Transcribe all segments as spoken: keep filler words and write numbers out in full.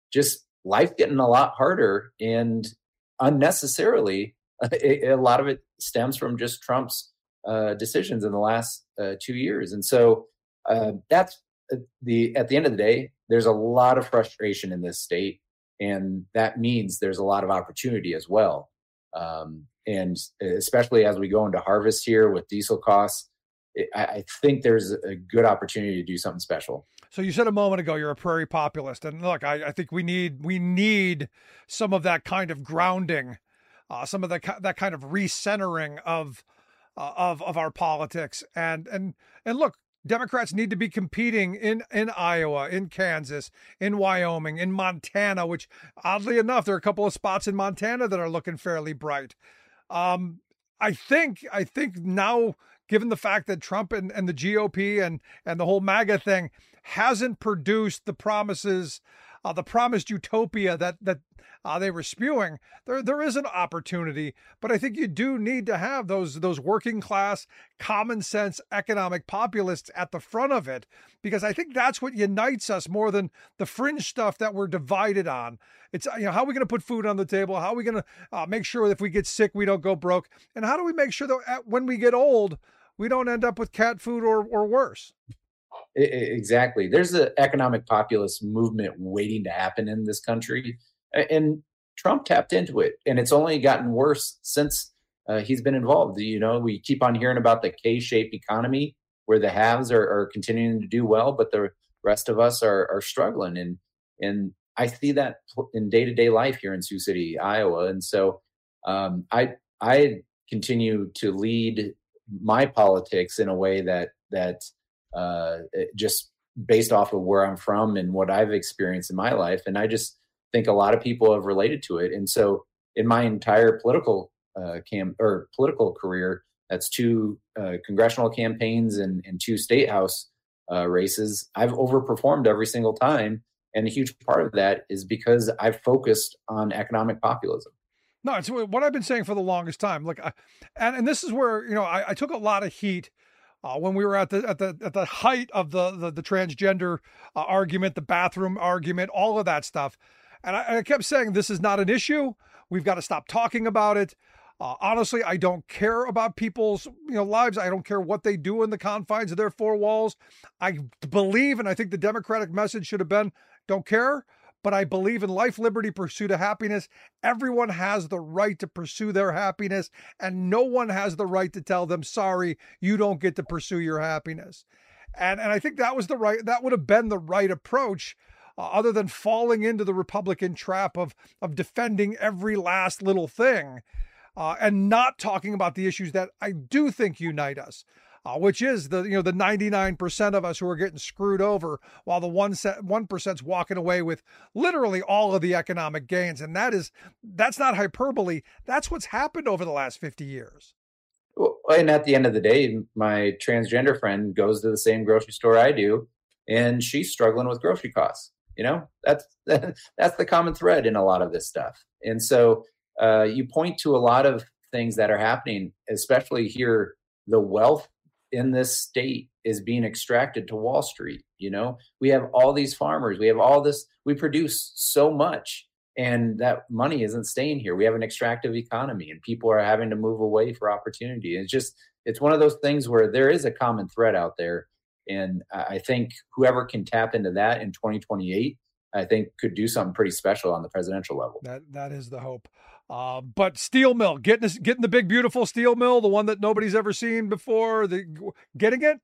just life getting a lot harder and unnecessarily. A, a lot of it stems from just Trump's uh, decisions in the last uh, two years. And so uh, that's the, at the end of the day, there's a lot of frustration in this state. And that means there's a lot of opportunity as well. Um, and especially as we go into harvest here with diesel costs, it, I, I think there's a good opportunity to do something special. So you said a moment ago you're a prairie populist, and look, I, I think we need we need some of that kind of grounding, uh, some of that that kind of recentering of uh, of of our politics, and and and look, Democrats need to be competing in in Iowa, in Kansas, in Wyoming, in Montana, which oddly enough, there are a couple of spots in Montana that are looking fairly bright. Um, I think I think now, given the fact that Trump and, and the G O P and and the whole MAGA thing hasn't produced the promises, uh, the promised utopia that that uh, they were spewing, there there is an opportunity. But I think you do need to have those those working class, common sense, economic populists at the front of it, because I think that's what unites us more than the fringe stuff that we're divided on. It's, you know, how are we going to put food on the table? How are we going to uh, make sure that if we get sick, we don't go broke? And how do we make sure that at, when we get old, we don't end up with cat food or or worse? Exactly. There's an economic populist movement waiting to happen in this country. And Trump tapped into it. And it's only gotten worse since uh, he's been involved. You know, we keep on hearing about the K-shaped economy where the haves are, are continuing to do well, but the rest of us are, are struggling. And, and I see that in day-to-day life here in Sioux City, Iowa. And so um, I, I continue to lead my politics in a way that, that, uh, just based off of where I'm from and what I've experienced in my life. And I just think a lot of people have related to it. And so in my entire political uh, cam or political career, that's two uh, congressional campaigns and, and two state house uh, races, I've overperformed every single time. And a huge part of that is because I've focused on economic populism. No, it's what I've been saying for the longest time. Look, I, and, and this is where, you know, I, I took a lot of heat Uh, when we were at the at the at the height of the the, the transgender uh, argument, the bathroom argument, all of that stuff, and I, I kept saying this is not an issue. We've got to stop talking about it. Uh, honestly, I don't care about people's you know lives. I don't care what they do in the confines of their four walls. I believe, and I think the Democratic message should have been, don't care. But I believe in life, liberty, pursuit of happiness. Everyone has the right to pursue their happiness, and no one has the right to tell them, sorry, you don't get to pursue your happiness. And, and I think that was the right, that would have been the right approach, uh, other than falling into the Republican trap of, of defending every last little thing, uh, and not talking about the issues that I do think unite us. Uh, which is the you know the ninety-nine percent of us who are getting screwed over, while the one one percent's walking away with literally all of the economic gains, and that is that's not hyperbole. That's what's happened over the last fifty years. Well, and at the end of the day, my transgender friend goes to the same grocery store I do, and she's struggling with grocery costs. You know, that's that's the common thread in a lot of this stuff. And so uh, you point to a lot of things that are happening, especially here. The wealth in this state is being extracted to Wall Street. You know, we have all these farmers, we have all this, we produce so much, and that money isn't staying here. We have an extractive economy and people are having to move away for opportunity. It's just, it's one of those things where there is a common thread out there. And I think whoever can tap into that in twenty twenty-eight, I think could do something pretty special on the presidential level. That that is the hope. Uh, but steel mill, getting getting the big beautiful steel mill, the one that nobody's ever seen before, the getting it.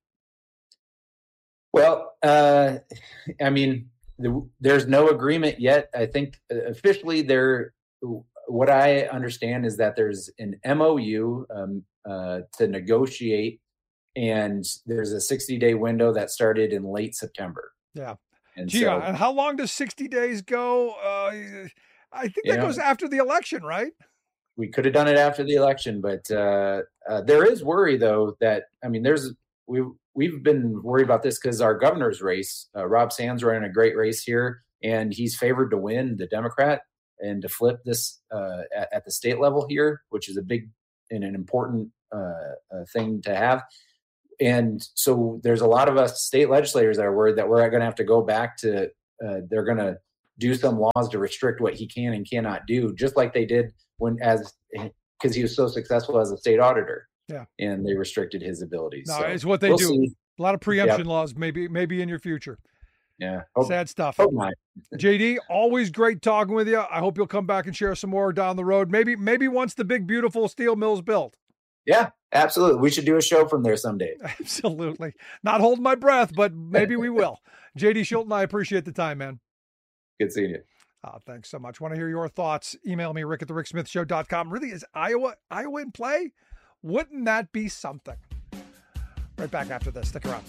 Well, uh, I mean, the, there's no agreement yet. I think officially there. What I understand is that there's an M O U um, uh, to negotiate, and there's a sixty day window that started in late September. Yeah. And Gee, so, and how long does sixty days go? Uh, I think that know, goes after the election, right? We could have done it after the election, but uh, uh, there is worry, though, that, I mean, there's we we've been worried about this because our governor's race, uh, Rob Sands running a great race here, and he's favored to win, the Democrat, and to flip this uh, at, at the state level here, which is a big and an important uh, uh, thing to have. And so there's a lot of us state legislators that are worried that we're going to have to go back to, uh, they're going to do some laws to restrict what he can and cannot do, just like they did when as because he was so successful as a state auditor. Yeah, and they restricted his abilities. No, so it's what they we'll do. See. A lot of preemption yep. laws, maybe maybe in your future. Yeah, hope, sad stuff. Hope not. J D, always great talking with you. I hope you'll come back and share some more down the road. Maybe maybe once the big beautiful steel mill's built. Yeah, absolutely. We should do a show from there someday. Absolutely. Not holding my breath, but maybe we will. J D Schulten, I appreciate the time, man. Good seeing you. Oh, thanks so much. Want to hear your thoughts? Email me, rick at the rick smith show dot com. Really, is Iowa Iowa in play? Wouldn't that be something? Right back after this. Stick around.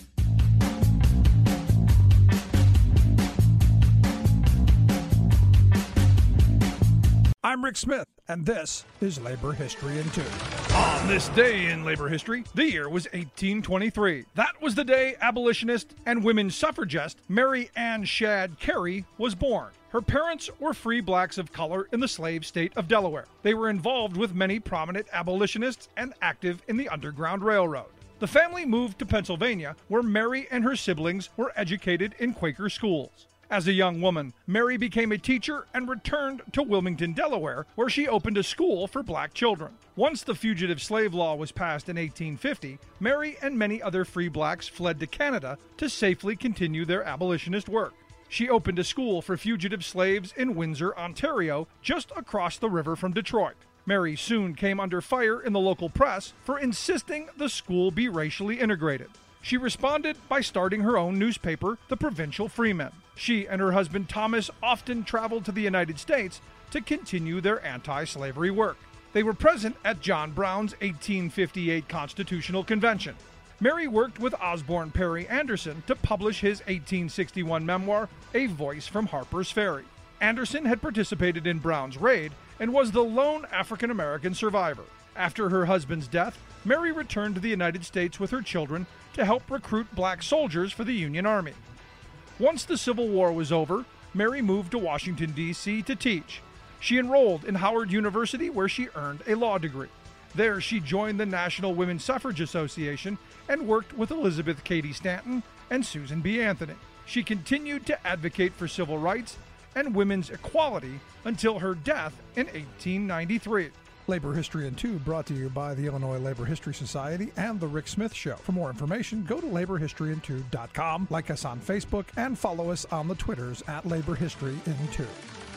I'm Rick Smith, and this is Labor History in Two. On this day in labor history, the year was eighteen twenty-three. That was the day abolitionist and women's suffragist Mary Ann Shadd Cary was born. Her parents were free blacks of color in the slave state of Delaware. They were involved with many prominent abolitionists and active in the Underground Railroad. The family moved to Pennsylvania, where Mary and her siblings were educated in Quaker schools. As a young woman, Mary became a teacher and returned to Wilmington, Delaware, where she opened a school for black children. Once the Fugitive Slave Law was passed in eighteen fifty, Mary and many other free blacks fled to Canada to safely continue their abolitionist work. She opened a school for fugitive slaves in Windsor, Ontario, just across the river from Detroit. Mary soon came under fire in the local press for insisting the school be racially integrated. She responded by starting her own newspaper, the Provincial Freeman. She and her husband Thomas often traveled to the United States to continue their anti-slavery work. They were present at John Brown's eighteen fifty-eight Constitutional Convention. Mary worked with Osborne Perry Anderson to publish his eighteen sixty-one memoir, A Voice from Harper's Ferry. Anderson had participated in Brown's raid and was the lone African-American survivor. After her husband's death, Mary returned to the United States with her children to help recruit black soldiers for the Union Army. Once the Civil War was over, Mary moved to Washington, D C to teach. She enrolled in Howard University, where she earned a law degree. There, she joined the National Women's Suffrage Association and worked with Elizabeth Cady Stanton and Susan B. Anthony. She continued to advocate for civil rights and women's equality until her death in eighteen ninety-three. Labor History in Two brought to you by the Illinois Labor History Society and The Rick Smith Show. For more information, go to labor history in two dot com, like us on Facebook, and follow us on the Twitters at Labor History in Two.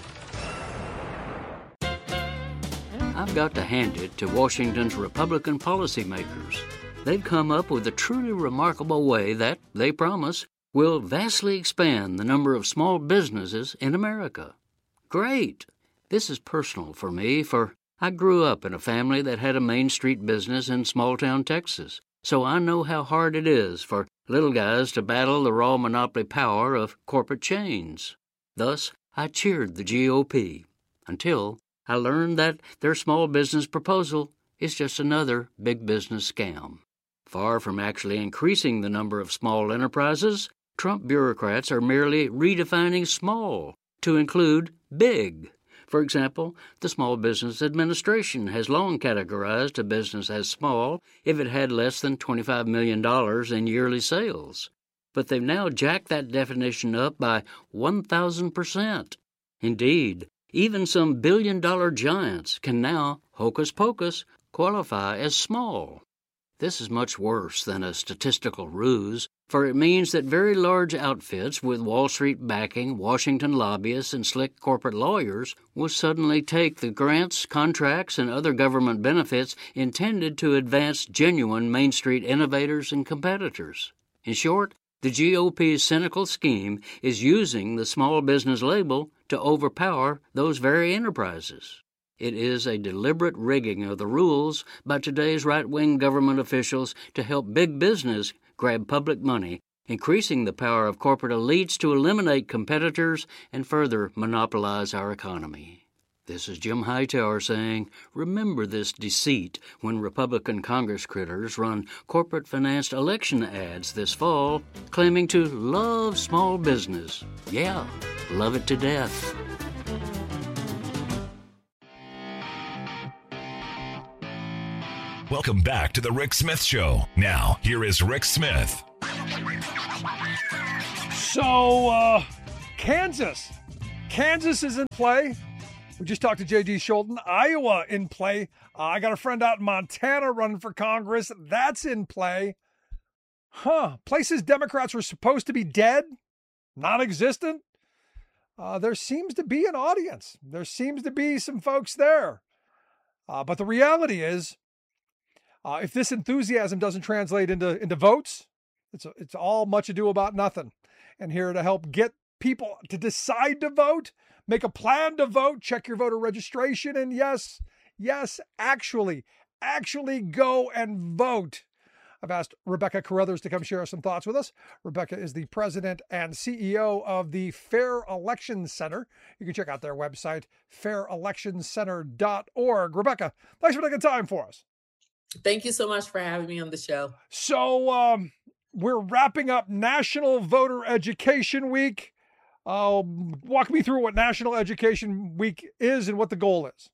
I've got to hand it to Washington's Republican policymakers. They've come up with a truly remarkable way that, they promise, will vastly expand the number of small businesses in America. Great! This is personal for me, for I grew up in a family that had a Main Street business in small-town Texas, so I know how hard it is for little guys to battle the raw monopoly power of corporate chains. Thus, I cheered the G O P, until I learned that their small business proposal is just another big business scam. Far from actually increasing the number of small enterprises, Trump bureaucrats are merely redefining small to include big. For example, the Small Business Administration has long categorized a business as small if it had less than twenty-five million dollars in yearly sales. But they've now jacked that definition up by one thousand percent. Indeed, even some billion-dollar giants can now, hocus pocus, qualify as small. This is much worse than a statistical ruse, for it means that very large outfits with Wall Street backing, Washington lobbyists, and slick corporate lawyers will suddenly take the grants, contracts, and other government benefits intended to advance genuine Main Street innovators and competitors. In short, the G O P's cynical scheme is using the small business label to overpower those very enterprises. It is a deliberate rigging of the rules by today's right-wing government officials to help big business grab public money, increasing the power of corporate elites to eliminate competitors and further monopolize our economy. This is Jim Hightower saying, remember this deceit when Republican Congress critters run corporate-financed election ads this fall claiming to love small business. Yeah, love it to death. Welcome back to The Rick Smith Show. Now, here is Rick Smith. So, uh, Kansas Kansas is in play. We just talked to J D Scholten. Iowa in play. Uh, I got a friend out in Montana running for Congress. That's in play. Huh. Places Democrats were supposed to be dead, non-existent. Uh, there seems to be an audience. There seems to be some folks there. Uh, but the reality is, uh, if this enthusiasm doesn't translate into, into votes, it's, it's all much ado about nothing. And here to help get people to decide to vote, make a plan to vote, check your voter registration, and yes, yes, actually, actually go and vote. I've asked Rebecca Carruthers to come share some thoughts with us. Rebecca is the president and C E O of the Fair Elections Center. You can check out their website, fair elections center dot org. Rebecca, thanks for taking time for us. Thank you so much for having me on the show. So um, we're wrapping up National Voter Education Week. Uh, walk me through what National Education Week is and what the goal is.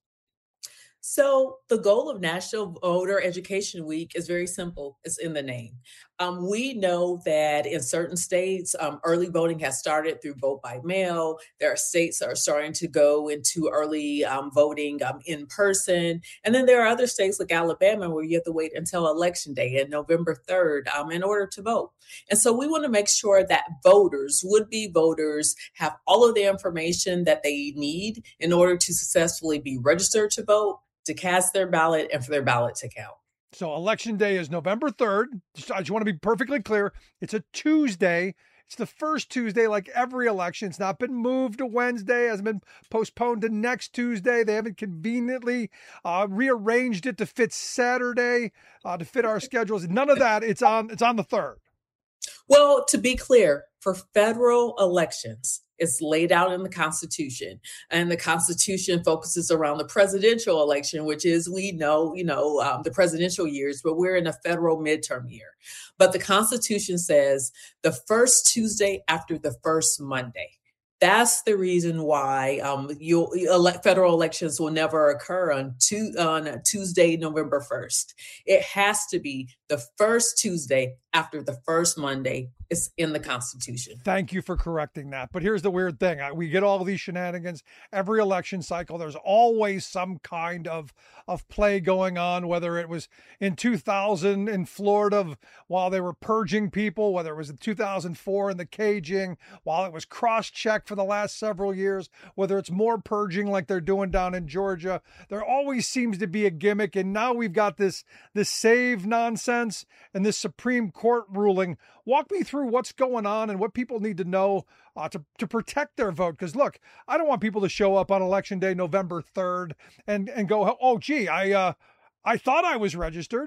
So the goal of National Voter Education Week is very simple. It's in the name. Um, we know that in certain states, um, early voting has started through vote by mail. There are states that are starting to go into early um, voting um, in person. And then there are other states like Alabama where you have to wait until Election Day and November third um, in order to vote. And so we want to make sure that voters, would-be voters, have all of the information that they need in order to successfully be registered to vote, to cast their ballot, and for their ballot to count. So Election Day is November third. I just want to be perfectly clear. It's a Tuesday. It's the first Tuesday, like every election. It's not been moved to Wednesday. It hasn't been postponed to next Tuesday. They haven't conveniently uh, rearranged it to fit Saturday, uh, to fit our schedules. None of that. It's on, it's on the third. Well, to be clear, for federal elections, it's laid out in the Constitution, and the Constitution focuses around the presidential election, which is, we know, you know, um, the presidential years, but we're in a federal midterm year. But the Constitution says the first Tuesday after the first Monday. That's the reason why um, you'll, elect, federal elections will never occur on, two, on Tuesday, November first. It has to be the first Tuesday after the first Monday. It's in the Constitution. Thank you for correcting that. But here's the weird thing. We get all these shenanigans every election cycle. There's always some kind of, of play going on, whether it was in two thousand in Florida while they were purging people, whether it was in two thousand four in the caging, while it was cross-checked for the last several years, whether it's more purging like they're doing down in Georgia. There always seems to be a gimmick. And now we've got this, this save nonsense and this Supreme Court ruling. Walk me through what's going on and what people need to know uh, to, to protect their vote. Because look, I don't want people to show up on Election Day, November third, and, and go, oh, gee, I, uh, I thought I was registered.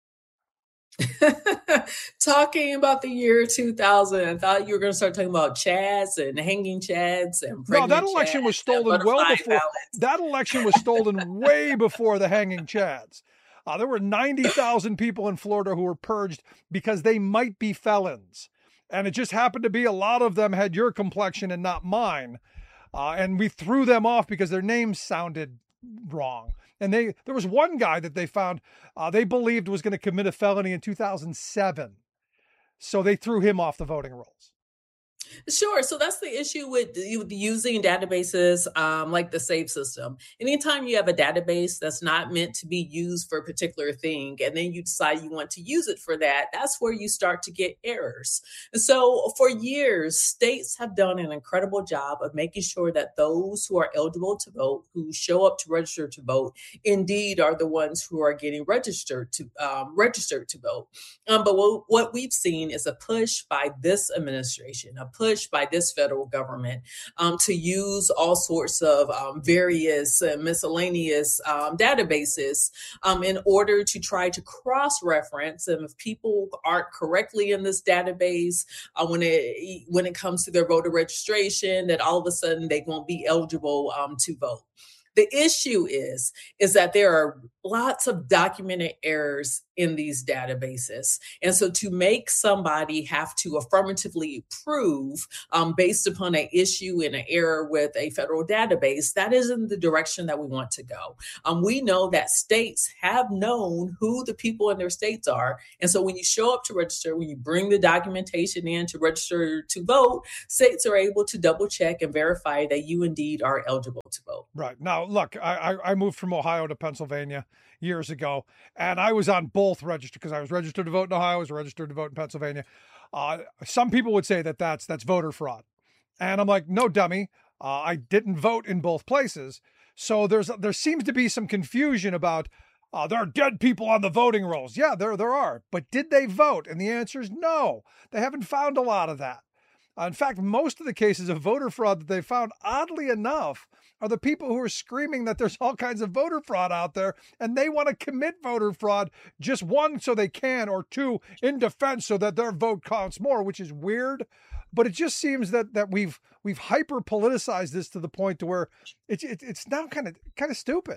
Talking about the year two thousand, I thought you were going to start talking about chads and hanging chads and no, that election was stolen well before. Ballots. That election was stolen way before the hanging chads. Uh, there were ninety thousand people in Florida who were purged because they might be felons. And it just happened to be a lot of them had your complexion and not mine. Uh, and we threw them off because their names sounded wrong. And they there was one guy that they found uh, they believed was going to commit a felony in two thousand seven. So they threw him off the voting rolls. Sure. So that's the issue with using databases um, like the SAVE system. Anytime you have a database that's not meant to be used for a particular thing, and then you decide you want to use it for that, that's where you start to get errors. And so for years, states have done an incredible job of making sure that those who are eligible to vote, who show up to register to vote, indeed are the ones who are getting registered to um, registered to vote. Um, but what, what we've seen is a push by this administration, a push by this federal government um, to use all sorts of um, various uh, miscellaneous um, databases um, in order to try to cross-reference. And if people aren't correctly in this database, uh, when it when it comes to their voter registration, that all of a sudden they won't be eligible um, to vote. The issue is, is that there are lots of documented errors in these databases. And so to make somebody have to affirmatively prove um, based upon an issue and an error with a federal database, that isn't the direction that we want to go. Um, we know that states have known who the people in their states are. And so when you show up to register, when you bring the documentation in to register to vote, states are able to double check and verify that you indeed are eligible to vote. Right. Now, look, I, I moved from Ohio to Pennsylvania years ago, and I was on both registered because I was registered to vote in Ohio, I was registered to vote in Pennsylvania. Uh, some people would say that that's that's voter fraud, and I'm like, no, dummy. Uh, I didn't vote in both places, so there's there seems to be some confusion about uh, there are dead people on the voting rolls. Yeah, there there are, but did they vote? And the answer is no. They haven't found a lot of that. Uh, in fact, most of the cases of voter fraud that they found, oddly enough, are the people who are screaming that there's all kinds of voter fraud out there, and they want to commit voter fraud, just one, so they can, or two, in defense so that their vote counts more, which is weird. But it just seems that that we've we've hyper politicized this to the point to where it's it, it's now kind of kind of stupid.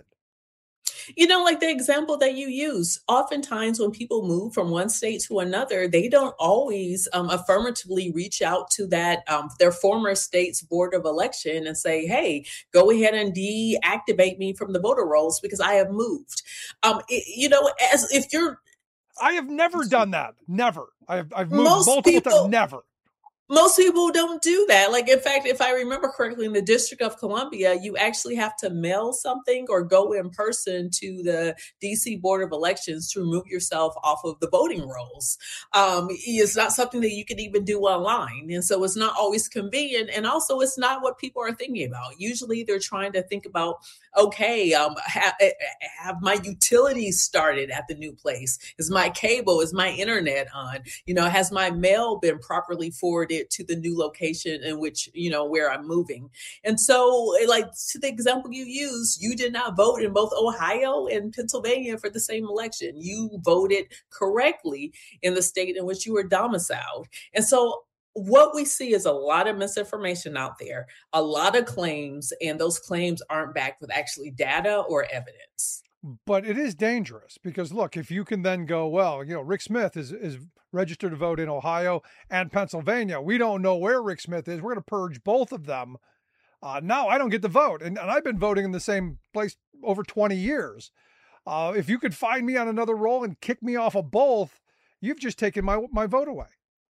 You know, like the example that you use, oftentimes when people move from one state to another, they don't always um, affirmatively reach out to that, um, their former state's board of election and say, hey, go ahead and deactivate me from the voter rolls because I have moved. Um, it, you know, as if you're. I have never done that. Never. I've, I've moved Most multiple people, times. Never. Most people don't do that. Like, in fact, if I remember correctly, in the District of Columbia, you actually have to mail something or go in person to the D C Board of Elections to remove yourself off of the voting rolls. Um, it's not something that you can even do online. And so it's not always convenient. And also, it's not what people are thinking about. Usually they're trying to think about, okay, um, have, have my utilities started at the new place? Is my cable, is my internet on? You know, has my mail been properly forwarded to the new location in which, you know, where I'm moving? And so, like, to the example you use, you did not vote in both Ohio and Pennsylvania for the same election. You voted correctly in the state in which you were domiciled. And so what we see is a lot of misinformation out there, a lot of claims, and those claims aren't backed with actually data or evidence. But it is dangerous because, look, if you can then go, well, you know, Rick Smith is is registered to vote in Ohio and Pennsylvania. We don't know where Rick Smith is. We're going to purge both of them. Uh, now I don't get to vote. And, and I've been voting in the same place over twenty years. Uh, if you could find me on another roll and kick me off of both, you've just taken my my vote away.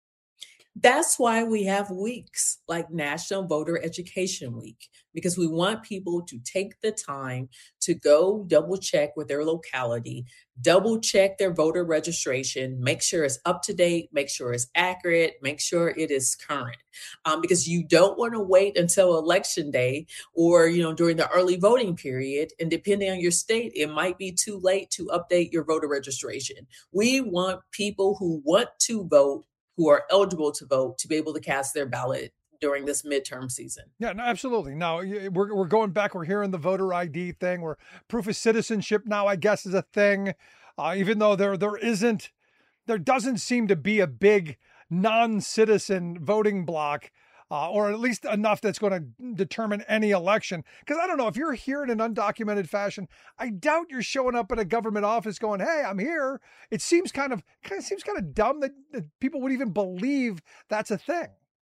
That's why we have weeks like National Voter Education Week, because we want people to take the time to go double check with their locality, double check their voter registration, make sure it's up to date, make sure it's accurate, make sure it is current. Um, because you don't want to wait until election day or, you know, during the early voting period. And depending on your state, it might be too late to update your voter registration. We want people who want to vote, who are eligible to vote, to be able to cast their ballot during this midterm season. Yeah, no, absolutely. Now we're we're going back. We're hearing the voter I D thing. Where proof of citizenship now, I guess, is a thing. Uh, even though there there isn't, there doesn't seem to be a big non-citizen voting block, uh, or at least enough that's going to determine any election. Because I don't know, if you're here in an undocumented fashion, I doubt you're showing up at a government office going, "Hey, I'm here." It seems kind of kind of seems kind of dumb that, that people would even believe that's a thing.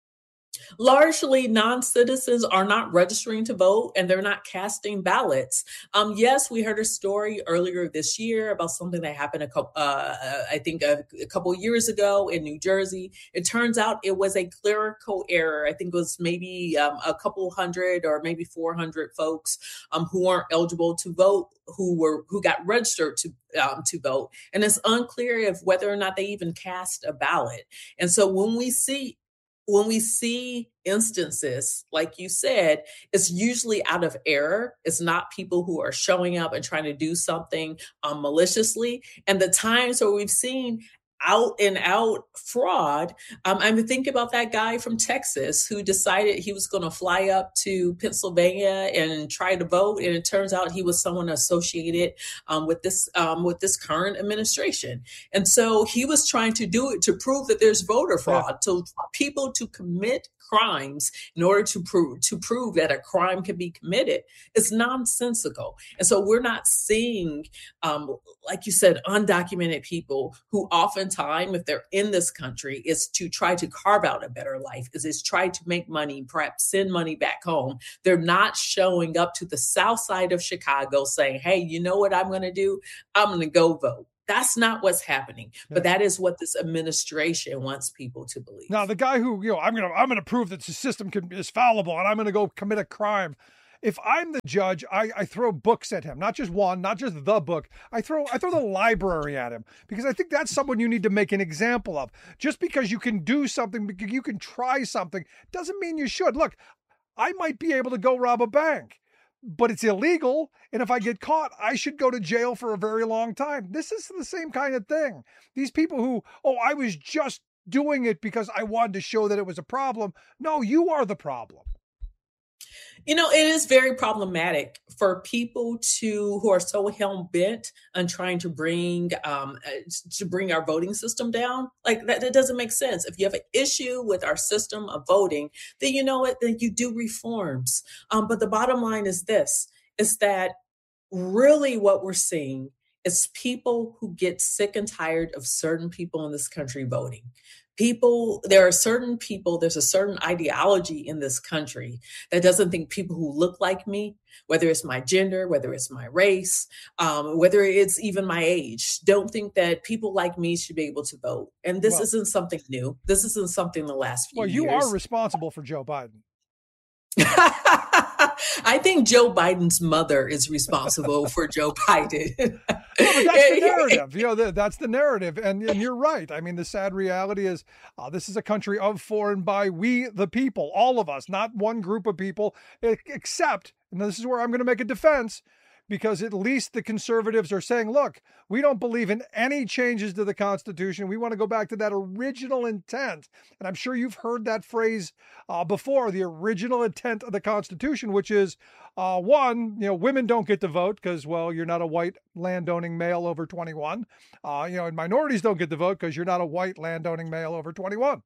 Largely, non-citizens are not registering to vote and they're not casting ballots. Um, yes, we heard a story earlier this year about something that happened a couple, uh, I think a, a couple years ago in New Jersey. It turns out it was a clerical error. I think it was maybe um, a couple hundred or maybe four hundred folks um, who weren't eligible to vote, who were who got registered to um, to vote, and it's unclear if whether or not they even cast a ballot. And so when we see When we see instances, like you said, it's usually out of error. It's not people who are showing up and trying to do something um, maliciously. And the times where we've seen out and out fraud. Um, I mean, think about that guy from Texas who decided he was going to fly up to Pennsylvania and try to vote, and it turns out he was someone associated um, with this um, with this current administration. And so he was trying to do it to prove that there's voter fraud, so people to commit crimes in order to prove to prove that a crime can be committed. It's nonsensical. And so we're not seeing, um, like you said, undocumented people who oftentimes, if they're in this country, is to try to carve out a better life, is is try to make money, perhaps send money back home. They're not showing up to the south side of Chicago saying, hey, you know what I'm going to do? I'm going to go vote. That's not what's happening, yeah. But that is what this administration wants people to believe. Now, the guy who, you know, I'm going to, I'm going to prove that the system can, is fallible and I'm going to go commit a crime. If I'm the judge, I, I throw books at him, not just one, not just the book. I throw, I throw the library at him because I think that's someone you need to make an example of. Just because you can do something, because you can try something, doesn't mean you should. Look, I might be able to go rob a bank, but it's illegal. And if I get caught, I should go to jail for a very long time. This is the same kind of thing. These people who, oh, I was just doing it because I wanted to show that it was a problem. No, you are the problem. You know, it is very problematic for people to who are so hell bent on trying to bring um, to bring our voting system down. Like that, that doesn't make sense. If you have an issue with our system of voting, then you know what? Then you do reforms. Um, but the bottom line is this: is that really what we're seeing is people who get sick and tired of certain people in this country voting. People, there are certain people, there's a certain ideology in this country that doesn't think people who look like me, whether it's my gender, whether it's my race, um, whether it's even my age, don't think that people like me should be able to vote. And this well, isn't something new. This isn't something the last few well, you years. are responsible for Joe Biden. I think Joe Biden's mother is responsible for Joe Biden. No, but that's the narrative. You know, that's the narrative. And, and you're right. I mean, the sad reality is uh, this is a country of, for, and by we, the people, all of us, not one group of people, except, and this is where I'm going to make a defense, because at least the conservatives are saying, look, we don't believe in any changes to the Constitution. We want to go back to that original intent. And I'm sure you've heard that phrase uh, before, the original intent of the Constitution, which is, uh, one, you know, women don't get to vote because, well, you're not a white landowning male over twenty-one. Uh, you know, and minorities don't get to vote because you're not a white landowning male over twenty-one.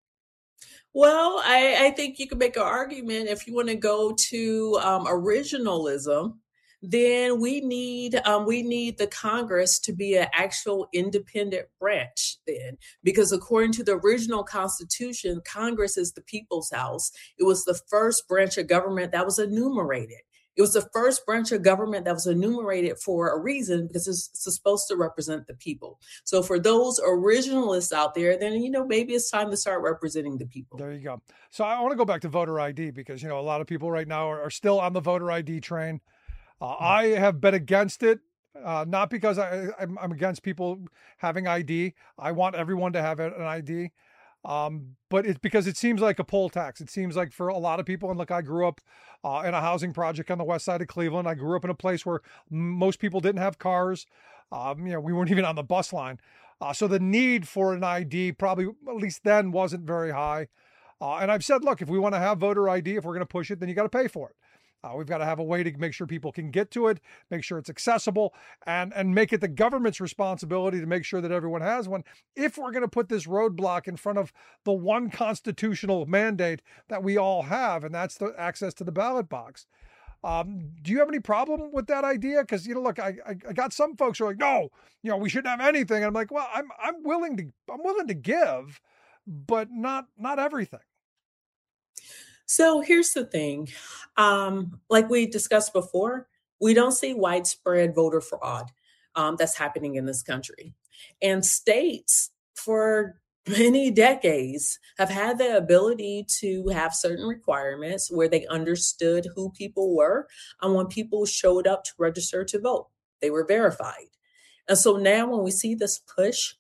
Well, I, I think you can make an argument if you want to go to um, originalism. Then we need um, we need the Congress to be an actual independent branch then, because according to the original Constitution, Congress is the people's house. It was the first branch of government that was enumerated. It was the first branch of government that was enumerated for a reason, because it's supposed to represent the people. So for those originalists out there, then, you know, maybe it's time to start representing the people. There you go. So I want to go back to voter I D because, you know, a lot of people right now are, are still on the voter I D train. Uh, I have been against it, uh, not because I, I'm, I'm against people having I D. I want everyone to have an I D, um, but it's because it seems like a poll tax. It seems like for a lot of people, and look, I grew up uh, in a housing project on the west side of Cleveland. I grew up in a place where most people didn't have cars. Um, you know, we weren't even on the bus line. Uh, so the need for an I D probably, at least then, wasn't very high. Uh, and I've said, look, if we want to have voter I D, if we're going to push it, then you got to pay for it. Uh, we've got to have a way to make sure people can get to it, make sure it's accessible, and, and make it the government's responsibility to make sure that everyone has one. If we're going to put this roadblock in front of the one constitutional mandate that we all have, and that's the access to the ballot box. Um, do you have any problem with that idea? Because, you know, look, I, I I got some folks who are like, no, you know, we shouldn't have anything. And I'm like, well, I'm I'm willing to I'm willing to give, but not not everything. So here's the thing. Um, like we discussed before, we don't see widespread voter fraud um, that's happening in this country. And states for many decades have had the ability to have certain requirements where they understood who people were. And when people showed up to register to vote, they were verified. And so now when we see this push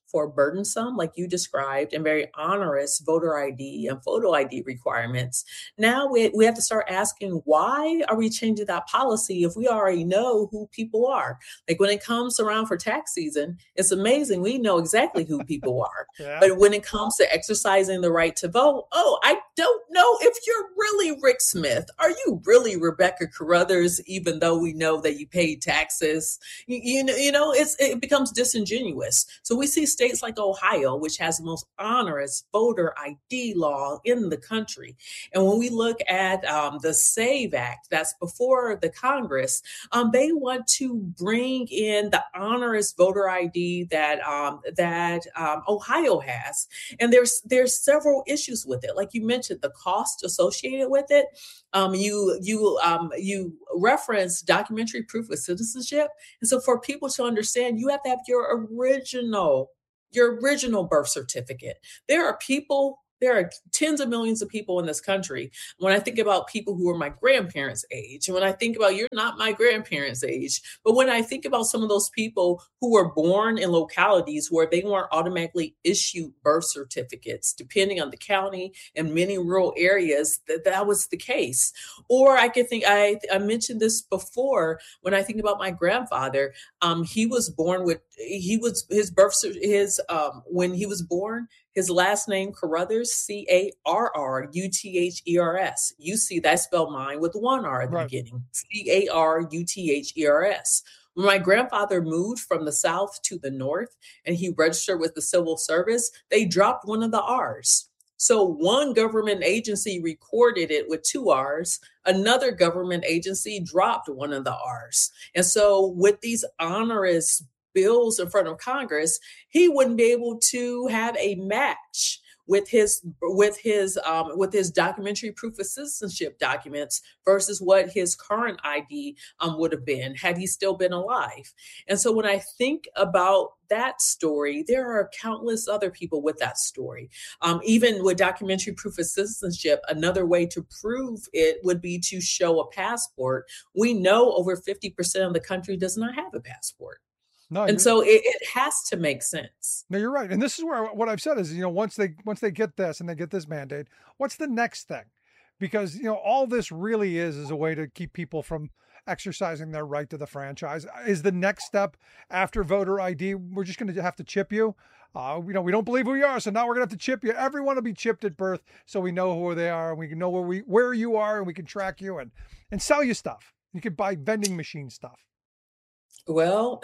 for burdensome, like you described, and very onerous voter I D and photo I D requirements. Now we, we have to start asking, why are we changing that policy if we already know who people are? Like when it comes around for tax season, it's amazing. We know exactly who people are. Yeah. But when it comes to exercising the right to vote, oh, I don't know if you're really Rick Smith. Are you really Rebecca Carruthers, even though we know that you paid taxes? You, you know, you know, it's, it becomes disingenuous. So we see states like Ohio, which has the most onerous voter I D law in the country. And when we look at um, the SAVE Act, that's before the Congress, um, they want to bring in the onerous voter I D that um, that um, Ohio has. And there's there's several issues with it. Like you mentioned, the cost associated with it. Um, you you um, you reference documentary proof of citizenship. And so for people to understand, you have to have your original your original birth certificate. There are people, there are tens of millions of people in this country. When I think about people who are my grandparents' age, and when I think about, you're not my grandparents' age, but when I think about some of those people who were born in localities where they weren't automatically issued birth certificates, depending on the county, and many rural areas, that, that was the case. Or I could think, I, I mentioned this before, when I think about my grandfather, um, he was born with, he was, his birth, his, um, when he was born, his last name, Carruthers, C A R R U T H E R S. You see that spelled mine with one R at the right. beginning, C A R U T H E R S. When my grandfather moved from the South to the North and he registered with the Civil Service, they dropped one of the R's. So one government agency recorded it with two R's. Another government agency dropped one of the R's. And so with these onerous bills in front of Congress, he wouldn't be able to have a match with his with his um, with his documentary proof of citizenship documents versus what his current I D um, would have been had he still been alive. And so when I think about that story, there are countless other people with that story. Um, even with documentary proof of citizenship, another way to prove it would be to show a passport. We know over fifty percent of the country does not have a passport. No, and so it, it has to make sense. No, you're right. And this is where what I've said is, you know, once they once they get this and they get this mandate, what's the next thing? Because, you know, all this really is is a way to keep people from exercising their right to the franchise. Is the next step after voter I D, we're just going to have to chip you? Uh, you know, we don't believe who you are, so now we're going to have to chip you. Everyone will be chipped at birth so we know who they are and we can know where we where you are and we can track you and, and sell you stuff. You can buy vending machine stuff. Well,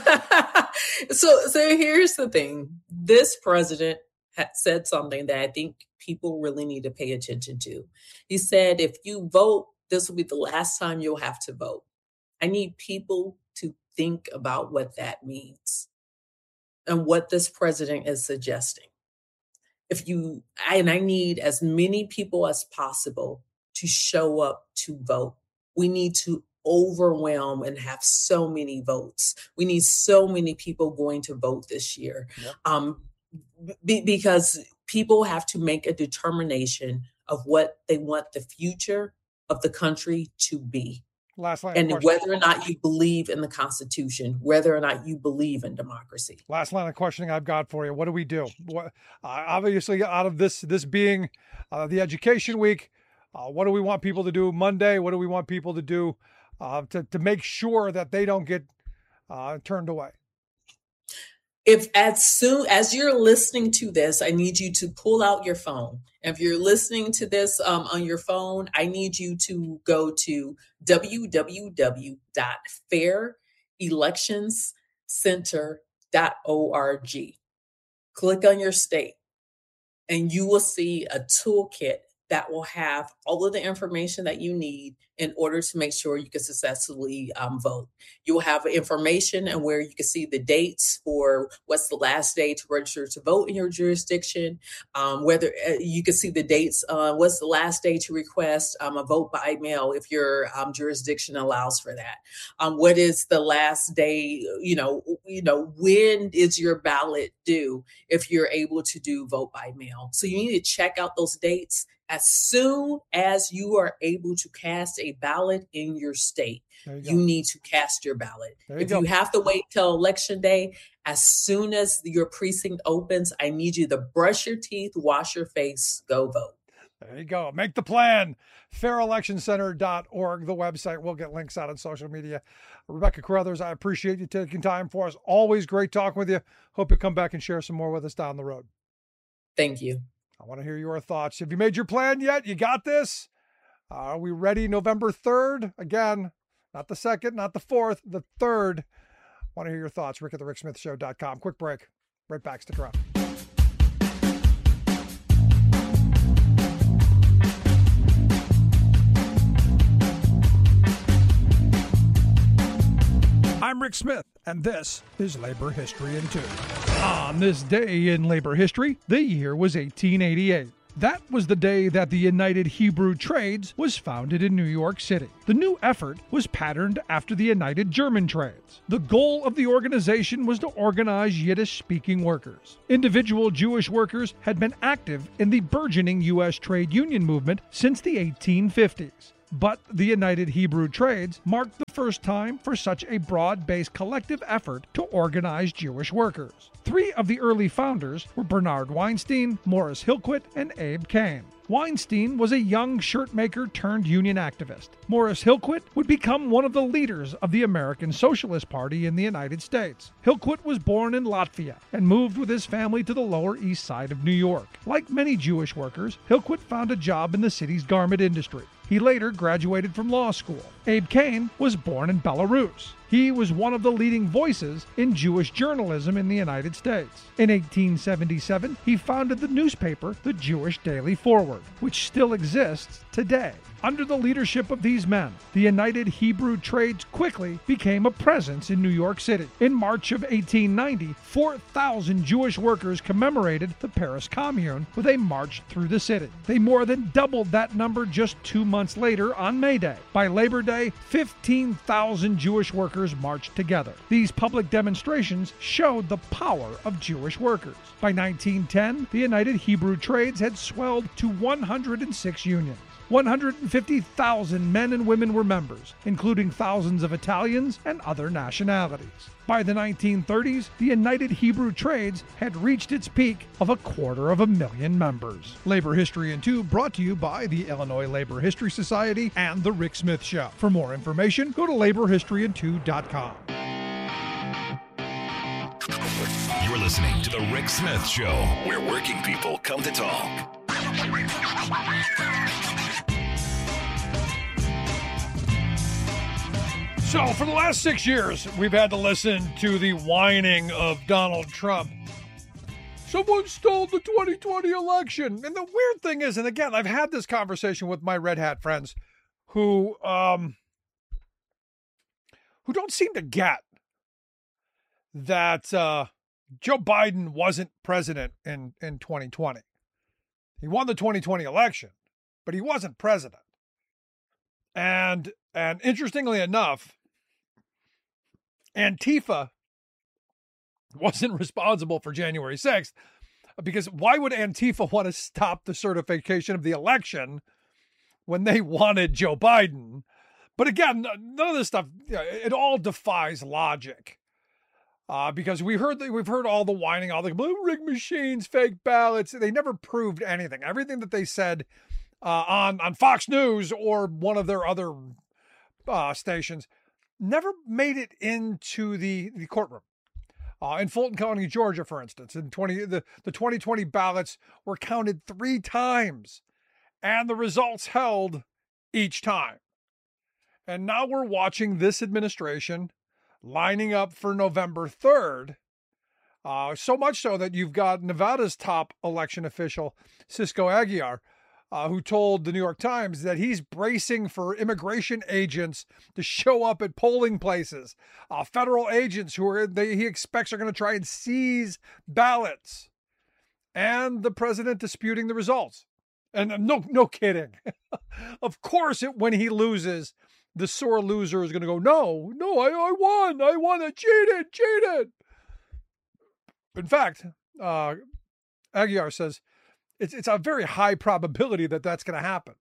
so so here's the thing. This president had said something that I think people really need to pay attention to. He said, if you vote, this will be the last time you'll have to vote. I need people to think about what that means and what this president is suggesting. If you, and I need as many people as possible to show up to vote. We need to overwhelm and have so many votes. We need so many people going to vote this year. Yep. Um, be, because people have to make a determination of what they want the future of the country to be. Last line and of questioning. Whether or not you believe in the Constitution, whether or not you believe in democracy. Last line of questioning I've got for you. What do we do? What, uh, obviously, out of this, this being uh, the education week, uh, what do we want people to do Monday? What do we want people to do Uh, to, to make sure that they don't get uh, turned away? If as soon as you're listening to this, I need you to pull out your phone. If you're listening to this um, on your phone, I need you to go to w w w dot fair elections center dot org. Click on your state and you will see a toolkit that will have all of the information that you need in order to make sure you can successfully um, vote. You will have information and where you can see the dates for what's the last day to register to vote in your jurisdiction, um, whether uh, you can see the dates, uh, what's the last day to request um, a vote by mail if your um, jurisdiction allows for that. Um, what is the last day, you know, you know, when is your ballot due if you're able to do vote by mail? So you need to check out those dates As soon as you are able to cast a ballot in your state, you, you need to cast your ballot. You if go. you have to wait till election day, as soon as your precinct opens, I need you to brush your teeth, wash your face, go vote. There you go. Make the plan. fair election center dot org, the website. We'll get links out on social media. Rebecca Carruthers, I appreciate you taking time for us. Always great talking with you. Hope you come back and share some more with us down the road. Thank you. I want to hear your thoughts. Have you made your plan yet? You got this? Uh, are we ready November third? Again, not the second, not the fourth, the third. I want to hear your thoughts. Rick at the Rick Smith Show dot com. Quick break. Right back. Stick around. I'm Rick Smith, and this is Labor History in Two. On this day in labor history, the year was eighteen eighty-eight. That was the day that the United Hebrew Trades was founded in New York City. The new effort was patterned after the United German Trades. The goal of the organization was to organize Yiddish-speaking workers. Individual Jewish workers had been active in the burgeoning U S trade union movement since the eighteen fifties. But the United Hebrew Trades marked the first time for such a broad-based collective effort to organize Jewish workers. Three of the early founders were Bernard Weinstein, Morris Hillquit, and Abe Kane. Weinstein was a young shirt maker turned union activist. Morris Hillquit would become one of the leaders of the American Socialist Party in the United States. Hillquit was born in Latvia and moved with his family to the Lower East Side of New York. Like many Jewish workers, Hillquit found a job in the city's garment industry. He later graduated from law school. Abe Kane was born in Belarus. He was one of the leading voices in Jewish journalism in the United States. In eighteen seventy-seven, he founded the newspaper, the Jewish Daily Forward, which still exists today. Under the leadership of these men, the United Hebrew Trades quickly became a presence in New York City. In March of eighteen ninety, four thousand Jewish workers commemorated the Paris Commune with a march through the city. They more than doubled that number just two months later on May Day. By Labor Day, fifteen thousand Jewish workers marched together. These public demonstrations showed the power of Jewish workers. By nineteen ten, the United Hebrew Trades had swelled to one hundred six unions. one hundred fifty thousand men and women were members, including thousands of Italians and other nationalities. By the nineteen thirties, the United Hebrew Trades had reached its peak of a quarter of a million members. Labor History in Two brought to you by the Illinois Labor History Society and The Rick Smith Show. For more information, go to labor history in two dot com. You're listening to The Rick Smith Show, where working people come to talk. So, for the last six years, we've had to listen to the whining of Donald Trump. Someone stole the twenty twenty election. And the weird thing is, and again, I've had this conversation with my red hat friends who, um, who don't seem to get that uh, Joe Biden wasn't president in, in twenty twenty. He won the twenty twenty election, but he wasn't president. And and interestingly enough, Antifa wasn't responsible for January sixth, because why would Antifa want to stop the certification of the election when they wanted Joe Biden? But again, none of this stuff, it all defies logic. Uh, because we heard the, we've heard all the whining, all the blue rig machines, fake ballots. They never proved anything. Everything that they said uh, on, on Fox News or one of their other uh, stations never made it into the, the courtroom. Uh, in Fulton County, Georgia, for instance, in twenty the, the twenty twenty ballots were counted three times, and the results held each time. And now we're watching this administration lining up for November third, uh, so much so that you've got Nevada's top election official, Cisco Aguilar, uh, who told the New York Times that he's bracing for immigration agents to show up at polling places, uh, federal agents who are they, he expects are going to try and seize ballots, and the president disputing the results. And no, no kidding. Of course, it, when he loses, the sore loser is going to go, no, no, I, I won. I won. I cheated, cheated. In fact, uh, Aguilar says It's, it's a very high probability that that's going to happen.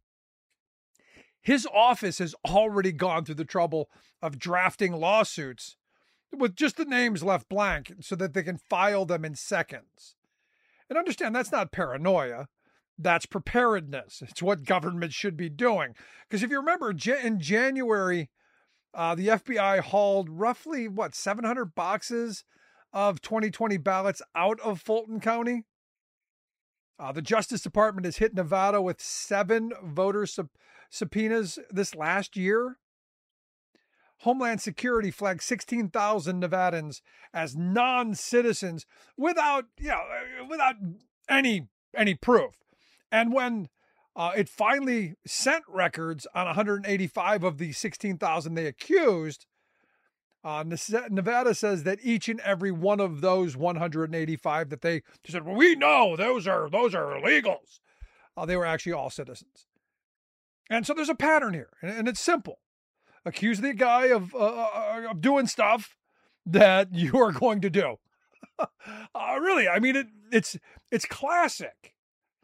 His office has already gone through the trouble of drafting lawsuits with just the names left blank so that they can file them in seconds. And understand, that's not paranoia. That's preparedness. It's what government should be doing. Because if you remember, in January, uh, the F B I hauled roughly, what, seven hundred boxes of twenty twenty ballots out of Fulton County. Uh, the Justice Department has hit Nevada with seven voter sub- subpoenas this last year. Homeland Security flagged sixteen thousand Nevadans as non-citizens without, you know, without any any proof. And when uh, it finally sent records on one hundred eighty-five of the sixteen thousand they accused, uh, Nevada says that each and every one of those one hundred eighty-five that they said, well, we know those are those are illegals. Uh, they were actually all citizens. And so there's a pattern here, and, and it's simple. Accuse the guy of, uh, of doing stuff that you are going to do. uh, really, I mean, it, it's it's classic.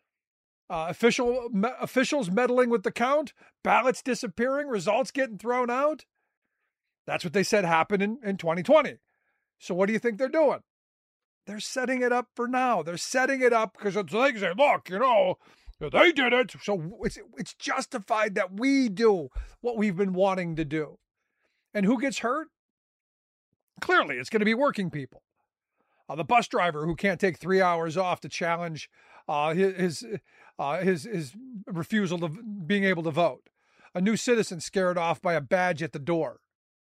Uh, official me, officials meddling with the count, ballots disappearing, results getting thrown out. That's what they said happened in, in twenty twenty. So what do you think they're doing? They're setting it up for now. They're setting it up because it's like, say, look, you know, they did it. So it's it's justified that we do what we've been wanting to do. And who gets hurt? Clearly, it's going to be working people. Uh, the bus driver who can't take three hours off to challenge uh, his uh, his his refusal to being able to vote. A new citizen scared off by a badge at the door.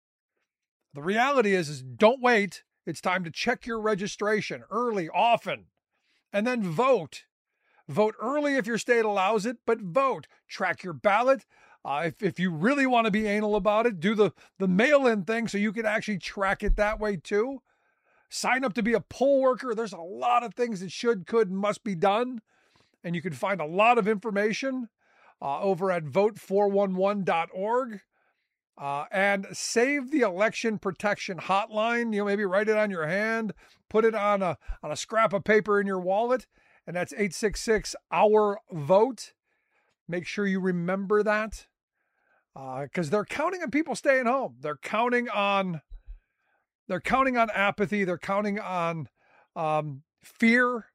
The reality is, is don't wait. It's time to check your registration early, often, and then vote. Vote early if your state allows it, but vote. Track your ballot. Uh, if, if you really want to be anal about it, do the, the mail-in thing so you can actually track it that way too. Sign up to be a poll worker. There's a lot of things that should, could, and must be done. And you can find a lot of information uh, over at vote four one one dot org. Uh, and save the election protection hotline. You know, maybe write it on your hand, put it on a on a scrap of paper in your wallet, and that's eight six six, our vote. Make sure you remember that, because uh, they're counting on people staying home. They're counting on they're counting on apathy. They're counting on um, fear,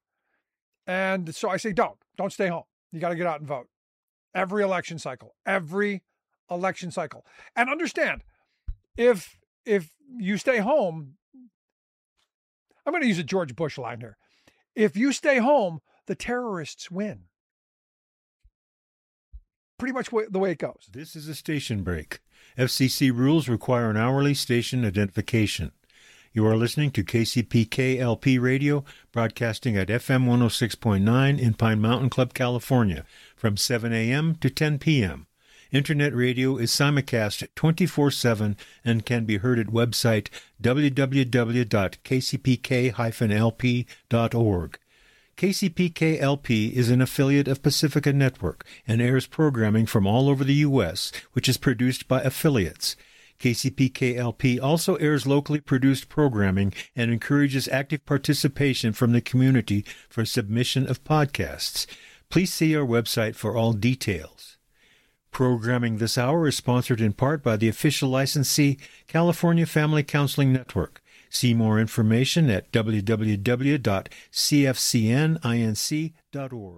and so I say, don't don't stay home. You got to get out and vote. Every election cycle, every election cycle. And understand, if if you stay home, I'm going to use a George Bush line here. If you stay home, the terrorists win. Pretty much the way it goes. This is a station break. F C C rules require an hourly station identification. You are listening to K C P K L P Radio, broadcasting at F M one oh six point nine in Pine Mountain Club, California, from seven a.m. to ten p.m. Internet radio is simulcast twenty-four seven and can be heard at website w w w dot k c p k dash l p dot org. K C P K L P is an affiliate of Pacifica Network and airs programming from all over the U S, which is produced by affiliates. K C P K L P also airs locally produced programming and encourages active participation from the community for submission of podcasts. Please see our website for all details. Programming this hour is sponsored in part by the official licensee, California Family Counseling Network. See more information at w w w dot c f c n inc dot org.